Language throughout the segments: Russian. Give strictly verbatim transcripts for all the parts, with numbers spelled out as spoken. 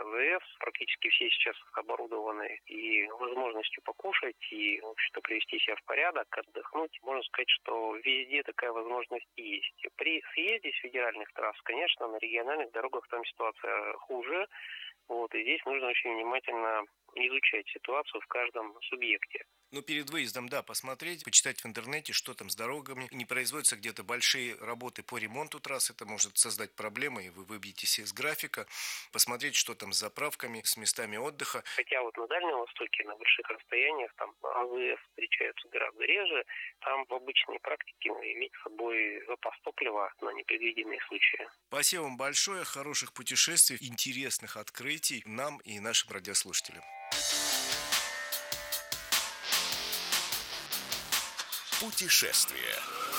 АЗС. Практически все сейчас оборудованы и возможностью покушать, и, в общем-то, привести себя в порядок, отдохнуть. Можно сказать, что везде такая возможность есть. При съезде с федеральных трасс, конечно, на региональных дорогах там ситуация хуже. Вот, и здесь нужно очень внимательно изучать ситуацию в каждом субъекте. Ну, перед выездом, да, посмотреть, почитать в интернете, что там с дорогами. Не производятся где-то большие работы по ремонту трасс. Это может создать проблемы, и вы выбьетесь из графика. Посмотреть, что там с заправками, с местами отдыха. Хотя вот на Дальнем Востоке, на больших расстояниях, там АЗС встречаются гораздо реже. Там в обычной практике иметь с собой запас топлива на непредвиденные случаи. Спасибо вам большое, хороших путешествий, интересных открытий нам и нашим радиослушателям. Путешествие.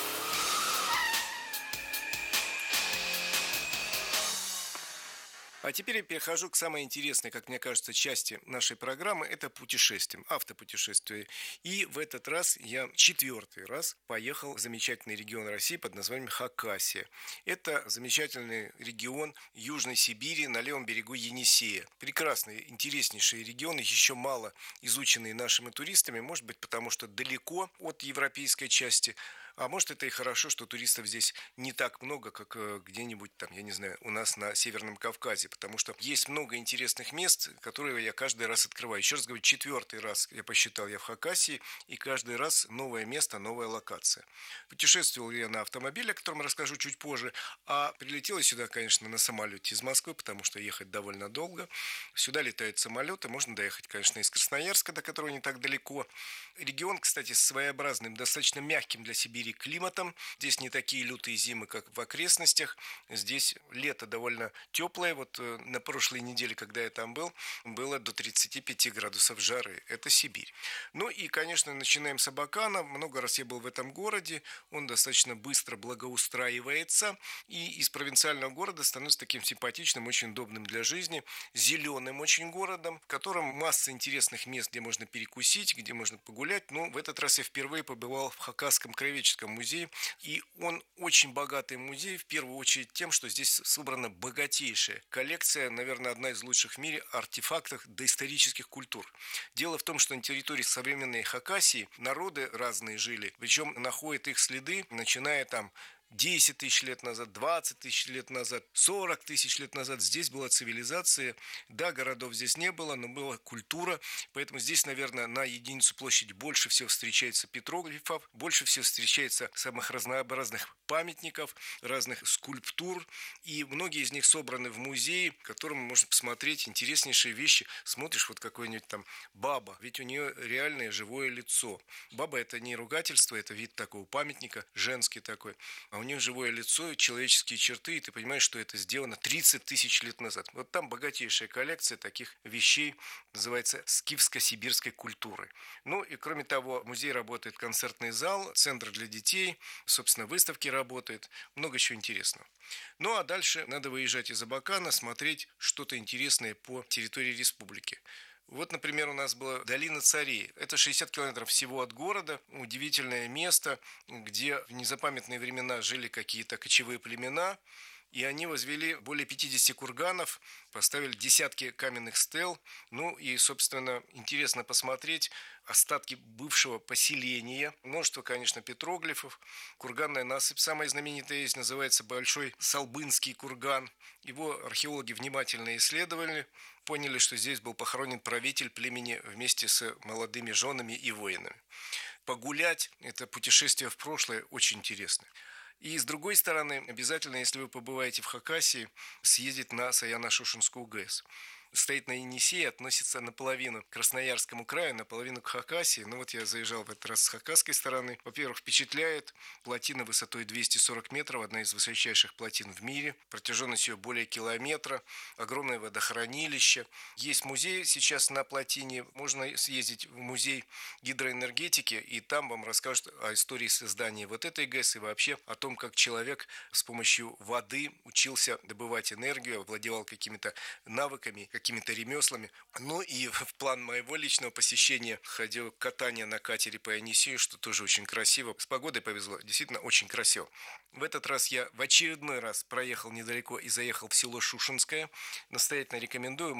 А теперь я перехожу к самой интересной, как мне кажется, части нашей программы. Это путешествие, автопутешествие. И в этот раз я четвертый раз поехал в замечательный регион России под названием Хакасия. Это замечательный регион Южной Сибири на левом берегу Енисея. Прекрасный, интереснейший регион, еще мало изученный нашими туристами. Может быть, потому что далеко от европейской части. А может, это и хорошо, что туристов здесь не так много, как где-нибудь там, я не знаю, у нас на Северном Кавказе, потому что есть много интересных мест, которые я каждый раз открываю. Еще раз говорю, четвертый раз я посчитал, я в Хакасии, и каждый раз новое место, новая локация. Путешествовал я на автомобиле, о котором расскажу чуть позже, а прилетел я сюда, конечно, на самолете из Москвы, потому что ехать довольно долго. Сюда летают самолеты, можно доехать, конечно, из Красноярска, до которого не так далеко. Регион, кстати, своеобразным, достаточно мягким для Сибири климатом. Здесь не такие лютые зимы, как в окрестностях. Здесь лето довольно теплое. Вот на прошлой неделе, когда я там был, было до тридцати пяти градусов жары. Это Сибирь. Ну и, конечно, начинаем с Абакана. Много раз я был в этом городе. Он достаточно быстро благоустраивается. И из провинциального города становится таким симпатичным, очень удобным для жизни, зеленым очень городом, в котором масса интересных мест, где можно перекусить, где можно погулять. Но в этот раз я впервые побывал в Хакасском краеведческом музее. И он очень богатый музей, в первую очередь тем, что здесь собрана богатейшая коллекция, наверное, одна из лучших в мире артефактов доисторических культур. Дело в том, что на территории современной Хакасии народы разные жили, причем находят их следы, начиная там десять тысяч лет назад, двадцать тысяч лет назад, сорок тысяч лет назад. Здесь была цивилизация. Да, городов здесь не было, но была культура. Поэтому здесь, наверное, на единицу площади больше всего встречается петроглифов, больше всего встречается самых разнообразных памятников, разных скульптур. И многие из них собраны в музее, в котором можно посмотреть интереснейшие вещи. Смотришь, вот какой-нибудь там баба, ведь у нее реальное живое лицо. Баба — это не ругательство, это вид такого памятника, женский такой. А у нее живое лицо, человеческие черты, и ты понимаешь, что это сделано тридцать тысяч лет назад. Вот там богатейшая коллекция таких вещей, называется скифско-сибирской культуры. Ну и кроме того, в музее работает концертный зал, центр для детей, собственно, выставки работают, много чего интересного. Ну а дальше надо выезжать из Абакана, смотреть что-то интересное по территории республики. Вот, например, у нас была долина Царей. Это шестьдесят километров всего от города. Удивительное место, где в незапамятные времена жили какие-то кочевые племена. И они возвели более пятидесяти курганов, поставили десятки каменных стел. Ну и, собственно, интересно посмотреть остатки бывшего поселения. Множество, конечно, петроглифов. Курганная насыпь, самая знаменитая есть, называется Большой Салбынский курган. Его археологи внимательно исследовали, поняли, что здесь был похоронен правитель племени вместе с молодыми женами и воинами. Погулять, это путешествие в прошлое, очень интересно. И с другой стороны, обязательно, если вы побываете в Хакасии, съездить на Саяно-Шушенскую ГЭС. Стоит на Енисее, относится наполовину к Красноярскому краю, наполовину к Хакасии. Ну вот я заезжал в этот раз с хакасской стороны. Во-первых, впечатляет. Плотина высотой двести сорок метров, одна из высочайших плотин в мире. Протяженность ее более километра. Огромное водохранилище. Есть музей сейчас на плотине. Можно съездить в музей гидроэнергетики, и там вам расскажут о истории создания вот этой ГЭС и вообще о том, как человек с помощью воды учился добывать энергию, овладевал какими-то навыками, какими-то ремеслами. Ну и в план моего личного посещения ходил катание на катере по Енисею, что тоже очень красиво. С погодой повезло, действительно очень красиво. В этот раз я в очередной раз проехал недалеко и заехал в село Шушенское. Настоятельно рекомендую.